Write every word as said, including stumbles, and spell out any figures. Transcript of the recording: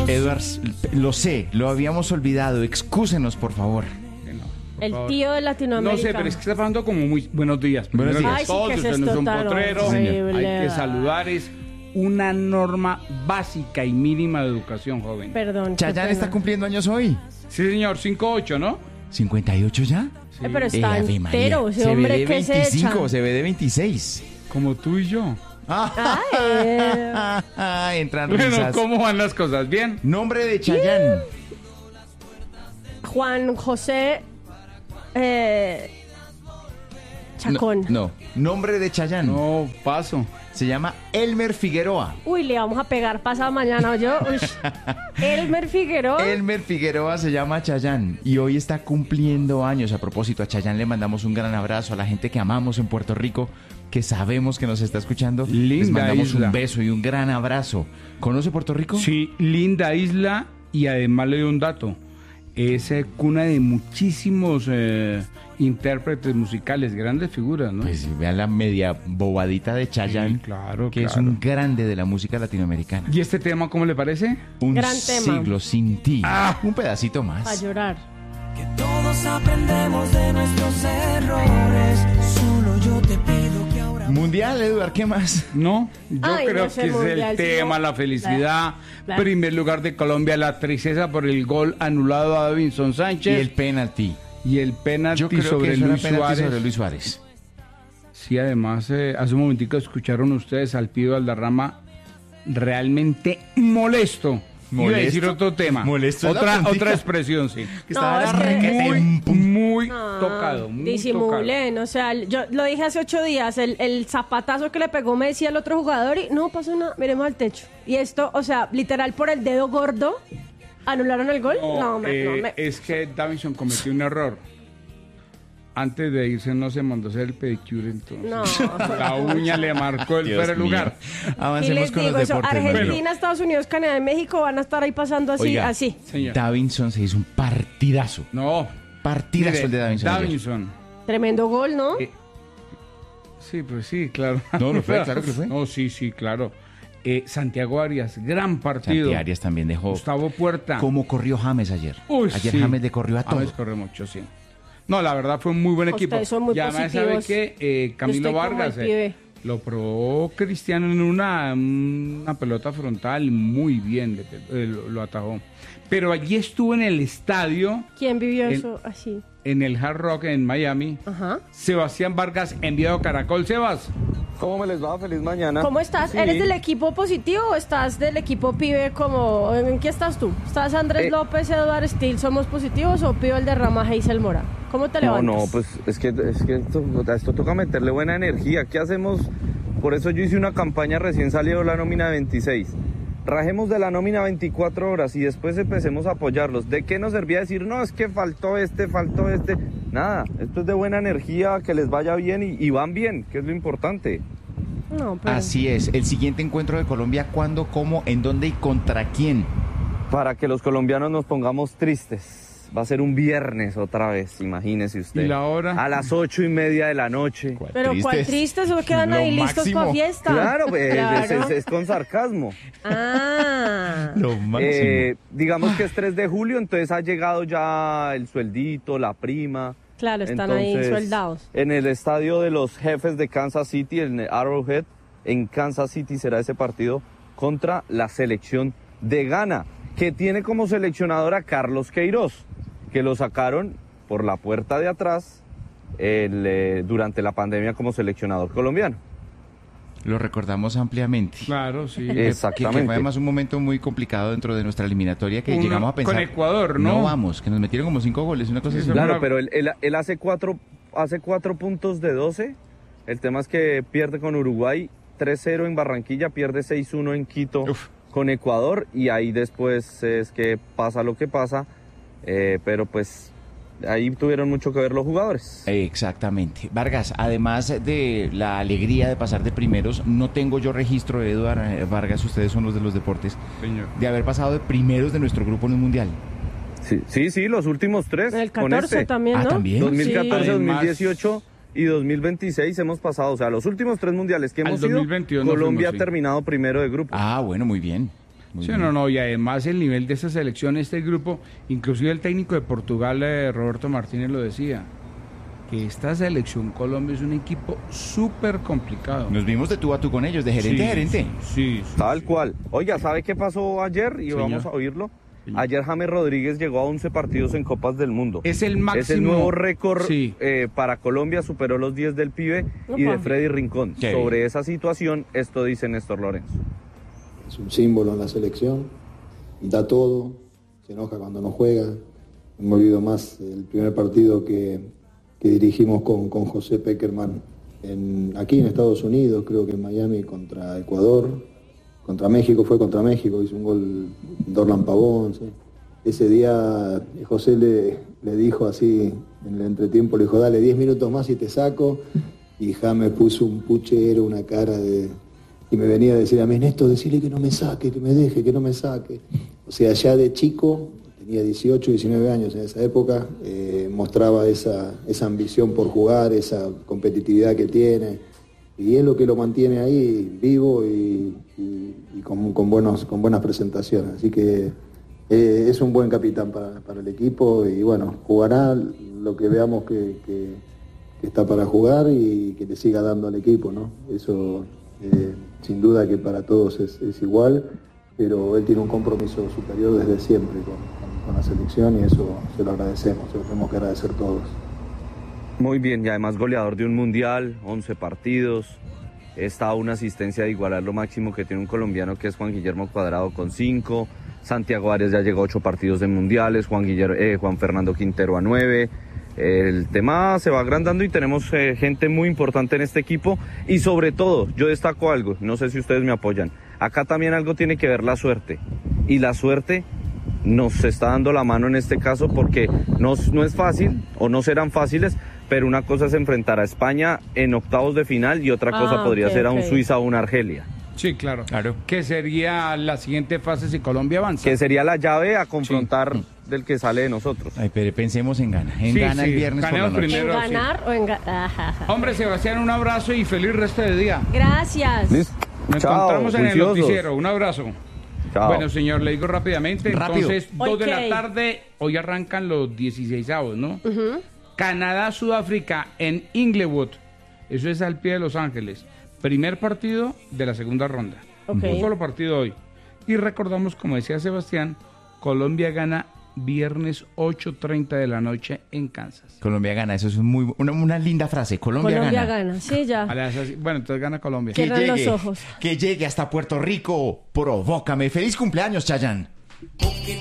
Eduard, lo sé, lo habíamos olvidado. Excúsenos, por favor. Por el favor. tío de Latinoamérica. No sé, pero es que está pasando como muy... Buenos días. Buenos días. Ay, sí, Todos, que usted es no es un total potrero. horrible. Hay que saludar. Es una norma básica y mínima de educación, joven. Perdón. qué Chayanne pena. está cumpliendo años hoy. Sí, señor, cinco ocho, ¿no? ¿cincuenta y ocho ya? Eh, pero está Eh, Ave María. entero, ese Se ve hombre de que se veinticinco, echa. se ve de veintiséis. Como tú y yo. Ay, Entran Bueno, risas. ¿cómo van las cosas? ¿Bien? Nombre de Chayanne. Juan José eh, Chacón. No, no. Nombre de Chayanne. No, paso. Se llama Elmer Figueroa. Uy, le vamos a pegar pasado mañana, yo. Elmer Figueroa. Elmer Figueroa se llama Chayanne y hoy está cumpliendo años. A propósito, a Chayanne le mandamos un gran abrazo a la gente que amamos en Puerto Rico, que sabemos que nos está escuchando. Linda Les mandamos isla. un beso y un gran abrazo. ¿Conoce Puerto Rico? Sí, linda isla y además le doy un dato. Es eh, cuna de muchísimos eh, intérpretes musicales, grandes figuras, ¿no? Pues vean la media bobadita de Chayanne, Sí, claro, que es claro. un grande de la música latinoamericana. ¿Y este tema cómo le parece? Un Gran tema. siglo sin ti. Ah. Un pedacito A más. llorar. Que todos aprendemos de nuestros errores. Solo yo te pido que ahora. Mundial, Eduard, ¿qué más? No, yo Ay, creo no sé, que es mundial, el si tema, no- la felicidad. Bla, bla. Primer lugar de Colombia, la tristeza por el gol anulado a Davinson Y Sánchez. el penalti. Y el penalti Yo creo sobre que eso era Luis penalti Suárez. sobre Luis Suárez. Sí, además, eh, hace un momentico escucharon ustedes al Pío Valderrama realmente molesto. Iba a ¿Molesto? decir otro tema. Molesto es la Otra, puntica. otra expresión, sí. Que No, estaba es la que- requete Muy, en pum. muy Ah, tocado, muy disimulen, o sea, yo lo dije hace ocho días, el, el zapatazo que le pegó Messi al otro jugador y no pasó nada, miremos al techo. Y esto, o sea, literal por el dedo gordo, ¿anularon el gol? tocado. No, me, eh, no, me- Es que Davinson cometió un error. Antes de irse no se mandó a hacer el pedicure, entonces. No. La uña le marcó el Dios fuera de mío. lugar. Y Avancemos les con digo los eso, deportes. Mario. Argentina, Estados Unidos, Canadá y México van a estar ahí pasando así, Oiga, así. Señor. Davinson se hizo un partidazo. No. Partidazo Mire, el de Davinson. ayer. Davinson. Tremendo gol, ¿no? Eh, Sí, pues sí, claro. No, lo fue, claro que lo fue. No, sí, sí, claro. Eh, Santiago Arias, gran partido. Santi Arias también dejó. Gustavo Puerta. ¿Cómo corrió James ayer? Uy, ayer sí. James le corrió a todo. James corre mucho, sí. No, la verdad fue un muy buen equipo. Ustedes son muy y además, ¿sabe positivos. qué? Eh, Yo Camilo estoy como Vargas el eh, pibe. lo probó Cristiano en una, una pelota frontal muy bien, le pe- eh, lo, lo atajó. Pero allí estuvo en el estadio, ¿Quién vivió el- eso así? en el Hard Rock en Miami, Ajá. Sebastián Vargas, enviado a Caracol. Sebas, ¿Cómo me les va? Feliz mañana. ¿Cómo estás? Sí. ¿Eres del equipo positivo o estás del equipo pibe como... ¿En qué estás tú? ¿Estás Andrés Eh. López, Eduard Steele, somos positivos o Pío el derrama Hazel Mora? ¿Cómo te No, levantas? no, pues es que, es que esto, esto toca meterle buena energía. ¿Qué hacemos? Por eso yo hice una campaña recién salió la nómina veintiséis. Rajemos de la nómina veinticuatro horas y después empecemos a apoyarlos. ¿De qué nos servía decir, no, es que faltó este, faltó este? Nada, esto es de buena energía, que les vaya bien y, y van bien, que es lo importante. No, pero... Así es. El siguiente encuentro de Colombia, ¿cuándo, cómo, en dónde y contra quién? Para que los colombianos nos pongamos tristes. Va a ser un viernes otra vez, imagínese usted. ¿Y la hora? A las ocho y media de la noche. Pero cuál triste, solo quedan Lo ahí listos máximo. para fiesta. Claro, pues, Claro. Es, es- es con sarcasmo. Ah. Lo máximo. Eh, digamos que es tres de julio, entonces ha llegado ya el sueldito, la prima. Claro, están ahí Entonces, soldados. En el estadio de los jefes de Kansas City, en Arrowhead, en Kansas City será ese partido contra la selección de Ghana, que tiene como seleccionador a Carlos Queiroz, que lo sacaron por la puerta de atrás el, eh, durante la pandemia como seleccionador colombiano. Lo recordamos ampliamente. Claro, sí. Que- Que, Exactamente. que fue además un momento muy complicado dentro de nuestra eliminatoria que Uno llegamos a pensar. con Ecuador, ¿no? No vamos, que nos metieron como cinco goles, una cosa Sí, así. eso Claro, Una- pero él, él- él hace, cuatro, hace cuatro puntos de doce. El tema es que pierde con Uruguay tres cero en Barranquilla, pierde seis uno en Quito Uf. con Ecuador y ahí después es que pasa lo que pasa. Eh, pero pues ahí tuvieron mucho que ver los jugadores. Exactamente. Vargas, además de la alegría de pasar de primeros, no tengo yo registro, Eduard eh, Vargas, ustedes son los de los deportes, Señor. de haber pasado de primeros de nuestro grupo en un mundial. Sí, sí, sí, los últimos tres. En el con catorce este. también, Ah, ¿no? ¿también? dos mil catorce, Sí. dos mil Además- dieciocho y dos mil veintiséis hemos pasado. O sea, los últimos tres mundiales que Al hemos dos mil ido, veintidós no Colombia fuimos, sí. ha terminado primero de grupo. Ah, bueno, muy bien. Muy Sí, bien. no, no, y además el nivel de esta selección, este grupo, inclusive el técnico de Portugal, eh, Roberto Martínez, lo decía, que esta selección Colombia es un equipo súper complicado. Nos vimos de tú a tú con ellos, de gerente Sí, a gerente. Sí, sí, Tal sí. cual. Oiga, ¿sabe qué pasó ayer? Y Señor. vamos a oírlo. Señor. Ayer James Rodríguez llegó a once partidos en Copas del Mundo. Es el máximo. Es el nuevo récord Sí. eh, para Colombia, superó los diez del pibe y de Opa. Freddy Rincón. Qué Sobre bien. esa situación, esto dice Néstor Lorenzo. Es un símbolo en la selección, da todo, se enoja cuando no juega. No me olvido más el primer partido que, que dirigimos con, con José Peckerman en, aquí en Estados Unidos, creo que en Miami contra Ecuador, contra México, fue contra México, hizo un gol Dorlan Pavón. ¿Sí? Ese día José le, le dijo así, en el entretiempo, le dijo, dale diez minutos más y te saco, y James puso un puchero, una cara de... Y me venía a decir a mí, Néstor, decirle que no me saque, que me deje, que no me saque. O sea, ya de chico, tenía dieciocho, diecinueve años en esa época, eh, mostraba esa, esa ambición por jugar, esa competitividad que tiene. Y es lo que lo mantiene ahí vivo y, y, y con, con, buenos, con buenas presentaciones. Así que eh, es un buen capitán para, para el equipo y bueno, jugará lo que veamos que, que, que está para jugar y que le siga dando al equipo, ¿no? Eso... Eh, sin duda que para todos es, es igual, pero él tiene un compromiso superior desde siempre con, con, con la selección y eso se lo agradecemos, se lo tenemos que agradecer todos. Muy bien, y además goleador de un mundial, once partidos. Está a una asistencia de igualar lo máximo que tiene un colombiano, que es Juan Guillermo Cuadrado con cinco. Santiago Arias ya llegó a ocho partidos de mundiales, Juan, Guillermo, eh, Juan Fernando Quintero a nueve. El tema se va agrandando y tenemos eh, gente muy importante en este equipo y sobre todo, yo destaco algo, no sé si ustedes me apoyan, acá también algo tiene que ver la suerte y la suerte nos está dando la mano en este caso porque no, no es fácil o no serán fáciles, pero una cosa es enfrentar a España en octavos de final y otra Ah, cosa podría ok, ser a un ok. Suiza o un Argelia, Sí, claro. Claro. Que sería la siguiente fase si Colombia avanza. que sería la llave a confrontar del que sale de nosotros. Ay, pero pensemos en Gana. En Sí, Gana el sí, viernes por la ganemos noche. ¿En primero. sí. ganar o en ganar? Hombre, Sebastián, un abrazo y feliz resto de día. Gracias. ¿Listo? Nos Chao, encontramos en el juiciosos. noticiero. Un abrazo. Chao. Bueno, señor, le digo rápidamente. Rápido. Entonces, dos de la Ok. tarde, hoy arrancan los dieciseisavos, ¿no? Canadá, Sudáfrica en Inglewood. Eso es al pie de Los Ángeles. Primer partido de la segunda ronda. Ok. Un solo partido hoy. Y recordamos, como decía Sebastián, Colombia gana viernes ocho treinta de la noche en Kansas. Colombia gana, eso es muy una, una linda frase. Colombia, Colombia gana. gana. Sí, ya. A las así- Bueno, entonces gana Colombia. Que Cierran los llegue, ojos. que llegue hasta Puerto Rico. Provócame. Feliz cumpleaños, Chayanne. Porque